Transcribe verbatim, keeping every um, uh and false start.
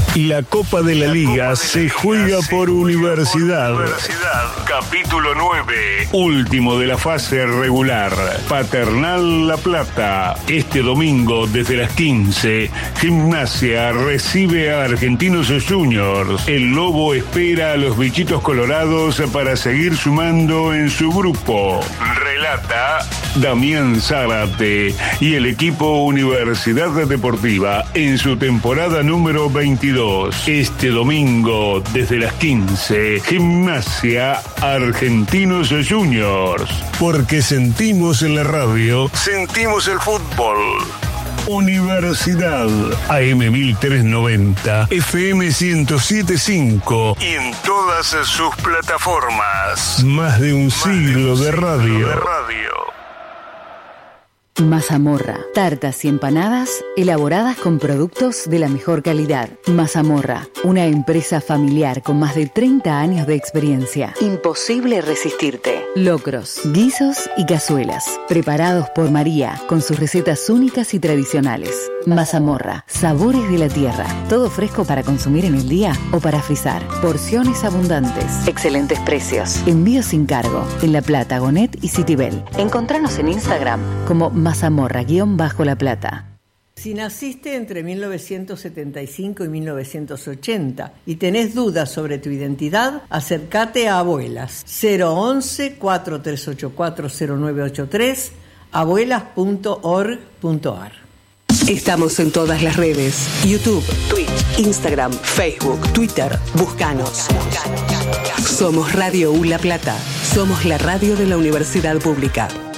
La Copa de la, la Liga se Liga juega se por universidad. por universidad. Capítulo nueve. Último de la fase regular. Paternal La Plata. Este domingo desde las quince, Gimnasia recibe a Argentinos Juniors. El Lobo espera a los bichitos colorados para seguir sumando en su grupo. Relata Damián Zárate y el equipo Universidad Deportiva en su temporada número veintidós. Este domingo, desde las quince, Gimnasia Argentinos Juniors. Porque sentimos en la radio, sentimos el fútbol. Universidad A M mil trescientos noventa, F M ciento siete punto cinco y en todas sus plataformas. Más de un Más siglo, de, un de, siglo radio. de radio. Mazamorra, tartas y empanadas elaboradas con productos de la mejor calidad. Mazamorra, una empresa familiar con más de treinta años de experiencia. Imposible resistirte. Locros, guisos y cazuelas, preparados por María, con sus recetas únicas y tradicionales. Mazamorra, sabores de la tierra, todo fresco para consumir en el día o para frizar. Porciones abundantes, excelentes precios, envío sin cargo, en La Plata, Gonet y Citibel. Encontranos en Instagram como Mazamorra-La Plata. Si naciste entre mil novecientos setenta y cinco y mil novecientos ochenta y tenés dudas sobre tu identidad, acércate a Abuelas. cero once, cuatro tres ocho cuatro, cero nueve ocho tres, abuelas punto org punto ar. Estamos en todas las redes: YouTube, Twitch, Instagram, Facebook, Twitter. Búscanos. Somos Radio U La Plata. Somos la radio de la Universidad Pública.